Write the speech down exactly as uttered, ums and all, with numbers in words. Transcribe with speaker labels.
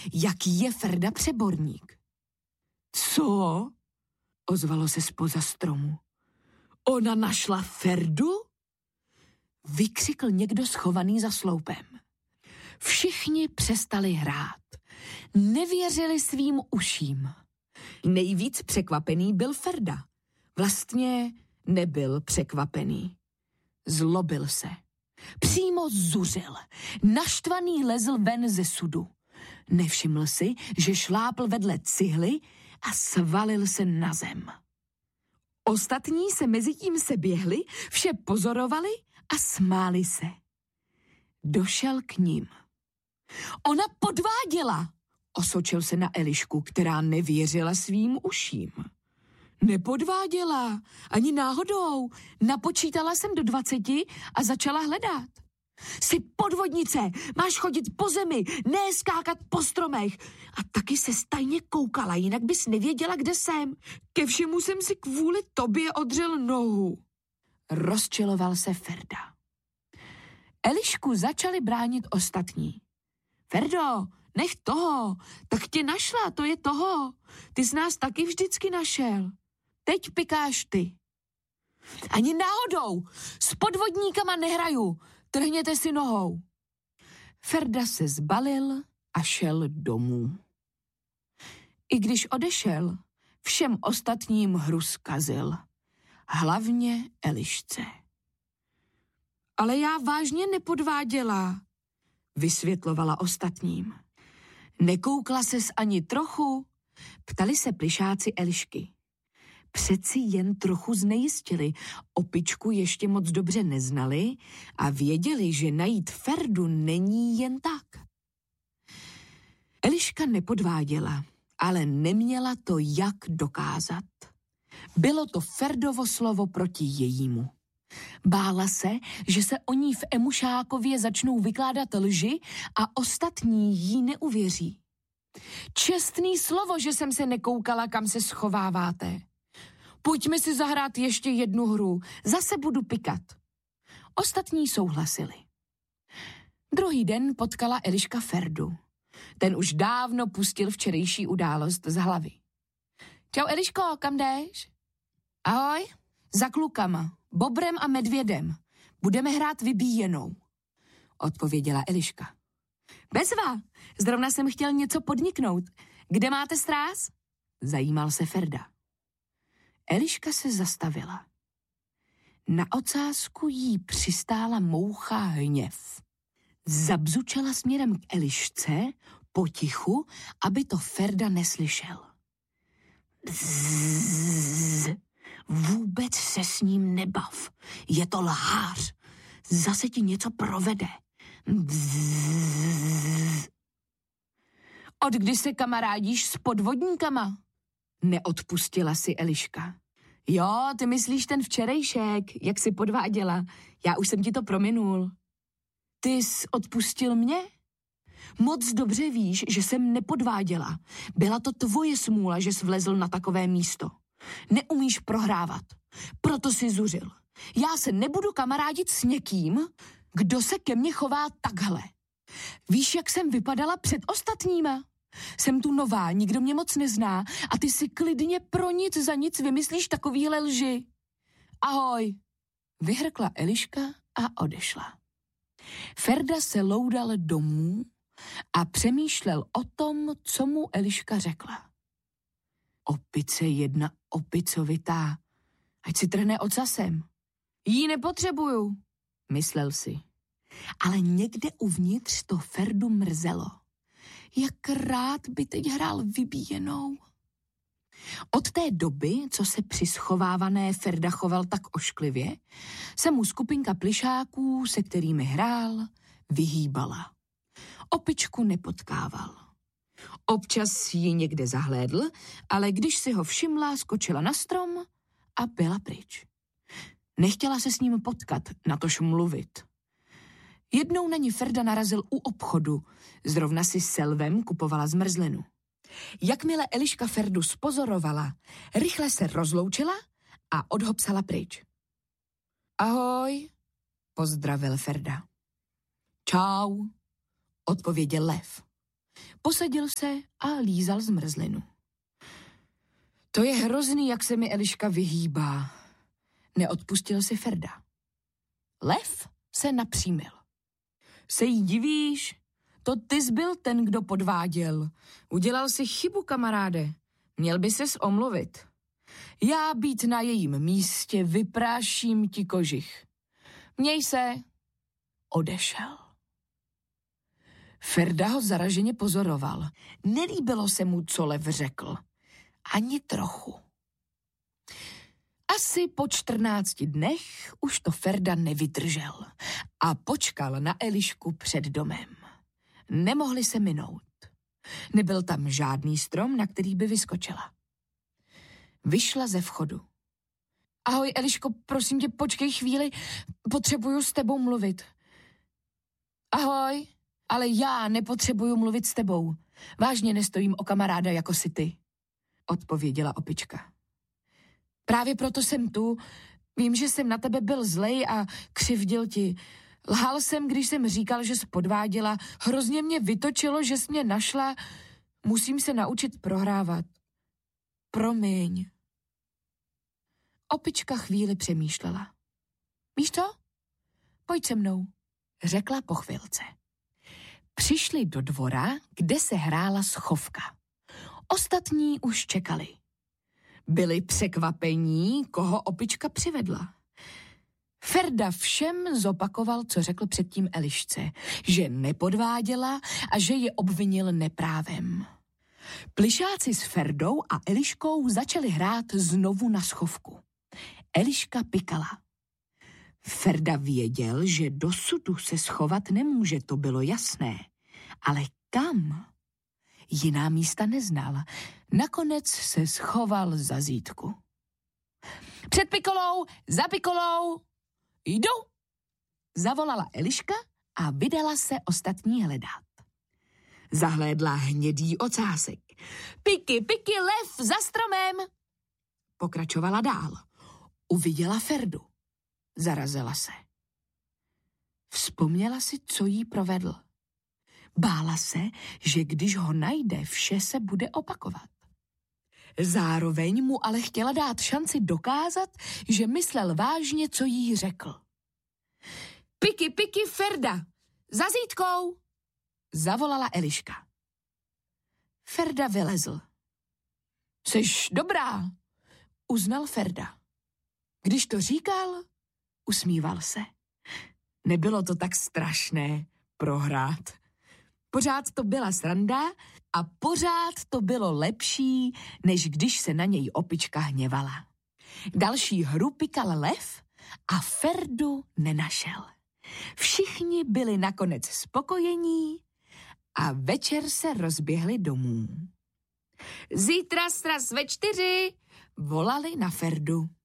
Speaker 1: jaký je Ferda přeborník. Co? Ozvalo se zpoza stromu. Ona našla Ferdu? Vykřikl někdo schovaný za sloupem. Všichni přestali hrát. Nevěřili svým uším. Nejvíc překvapený byl Ferda. Vlastně nebyl překvapený. Zlobil se. Přímo zuřil. Naštvaný lezl ven ze sudu. Nevšiml si, že šlápl vedle cihly a svalil se na zem. Ostatní se mezitím seběhli, vše pozorovali a smáli se. Došel k ním. Ona podváděla, osočil se na Elišku, která nevěřila svým uším. Nepodváděla, ani náhodou. Napočítala jsem do dvaceti a začala hledat. Jsi podvodnice, máš chodit po zemi, ne skákat po stromech. A taky se tajně koukala, jinak bys nevěděla, kde jsem. Ke všemu jsem si kvůli tobě odřel nohu. Rozčiloval se Ferda. Elišku začali bránit ostatní. Ferdo, nech toho, tak tě našla, to je toho. Ty jsi nás taky vždycky našel. Teď pikáš ty. Ani náhodou, s podvodníkama nehraju, trhněte si nohou. Ferda se zbalil a šel domů. I když odešel, všem ostatním hru zkazil. Hlavně Elišce. Ale já vážně nepodváděla, vysvětlovala ostatním. Nekoukla ses ani trochu? Ptali se plišáci Elišky. Přeci jen trochu znejistili, opičku ještě moc dobře neznali a věděli, že najít Ferdu není jen tak. Eliška nepodváděla, ale neměla to jak dokázat. Bylo to Ferdovo slovo proti jejímu. Bála se, že se o ní v Emušákově začnou vykládat lži a ostatní jí neuvěří. Čestný slovo, že jsem se nekoukala, kam se schováváte. Pojďme si zahrát ještě jednu hru, zase budu pikat. Ostatní souhlasili. Druhý den potkala Eliška Ferdu. Ten už dávno pustil včerejší událost z hlavy. Čau Eliško, kam jdeš? Ahoj, za klukama, Bobrem a Medvědem. Budeme hrát vybíjenou, odpověděla Eliška. Bezva, zrovna jsem chtěl něco podniknout. Kde máte stráz? Zajímal se Ferda. Eliška se zastavila. Na ocásku jí přistála moucha hněv. Zabzučela směrem k Elišce potichu, aby to Ferda neslyšel. Bzzz, vůbec se s ním nebav. Je to lhář. Zase ti něco provede. Bzzz. Od kdy se kamarádíš s podvodníkama? Neodpustila si Eliška. Jo, ty myslíš ten včerejšek, jak jsi podváděla. Já už jsem ti to prominul. Ty jsi odpustil mě? Moc dobře víš, že jsem nepodváděla. Byla to tvoje smůla, že jsi vlezl na takové místo. Neumíš prohrávat. Proto jsi zuřil. Já se nebudu kamarádit s někým, kdo se ke mně chová takhle. Víš, jak jsem vypadala před ostatníma? Jsem tu nová, nikdo mě moc nezná a ty si klidně pro nic za nic vymyslíš takovýhle lži. Ahoj, vyhrkla Eliška a odešla. Ferda se loudal domů a přemýšlel o tom, co mu Eliška řekla. Opice jedna opicovitá, ať si trhne ocasem. Jí nepotřebuju, myslel si. Ale někde uvnitř to Ferdu mrzelo. Jak rád by teď hrál vybíjenou. Od té doby, co se při schovávané Ferda choval tak ošklivě, se mu skupinka plišáků, se kterými hrál, vyhýbala. Opičku nepotkával. Občas ji někde zahlédl, ale když si ho všimla, skočila na strom a byla pryč. Nechtěla se s ním potkat, natož mluvit. Jednou na ní Ferda narazil u obchodu, zrovna si s Lvem kupovala zmrzlinu. Jakmile Eliška Ferdu spozorovala, rychle se rozloučila a odhopsala pryč. Ahoj, pozdravil Ferda. Čau, odpověděl Lev. Posadil se a lízal zmrzlinu. To je hrozný, jak se mi Eliška vyhýbá. Neodpustil si Ferda. Lev se napřímil. Se jí divíš? To ty jsi byl ten, kdo podváděl. Udělal si chybu, kamaráde. Měl by ses omluvit. Já být na jejím místě, vypráším ti kožich. Měj se. Odešel. Ferda ho zaraženě pozoroval. Nelíbilo se mu, co lev řekl. Ani trochu. Asi po čtrnácti dnech už to Ferda nevydržel a počkal na Elišku před domem. Nemohli se minout. Nebyl tam žádný strom, na který by vyskočila. Vyšla ze vchodu. Ahoj, Eliško, prosím tě, počkej chvíli, potřebuju s tebou mluvit. Ahoj, ale já nepotřebuju mluvit s tebou. Vážně nestojím o kamaráda jako si ty, odpověděla opička. Právě proto jsem tu. Vím, že jsem na tebe byl zlej a křivdil ti. Lhal jsem, když jsem říkal, že jsi podváděla. Hrozně mě vytočilo, že jsi mě našla. Musím se naučit prohrávat. Promiň. Opička chvíli přemýšlela. Víš co? Pojď se mnou, řekla po chvilce. Přišli do dvora, kde se hrála schovka. Ostatní už čekali. Byli překvapení, koho opička přivedla. Ferda všem zopakoval, co řekl předtím Elišce, že nepodváděla a že je obvinil neprávem. Plišáci s Ferdou a Eliškou začali hrát znovu na schovku. Eliška pikala. Ferda věděl, že do sudu se schovat nemůže, to bylo jasné. Ale kam? Jiná místa neznal. Nakonec se schoval za zítku. Před pikolou, za pikolou. Jdu, zavolala Eliška a vydala se ostatní hledat. Zahlédla hnědý ocásek. Piky, piky, lev za stromem. Pokračovala dál. Uviděla Ferdu. Zarazila se. Vzpomněla si, co jí provedl. Bála se, že když ho najde, vše se bude opakovat. Zároveň mu ale chtěla dát šanci dokázat, že myslel vážně, co jí řekl. Piky, piky, Ferda, za zítkou, zavolala Eliška. Ferda vylezl. Seš dobrá, uznal Ferda. Když to říkal, usmíval se. Nebylo to tak strašné prohrát. Pořád to byla sranda a pořád to bylo lepší, než když se na něj opička hněvala. Další hru pikal lev a Ferdu nenašel. Všichni byli nakonec spokojení a večer se rozběhli domů. Zítra sraz ve čtyři volali na Ferdu.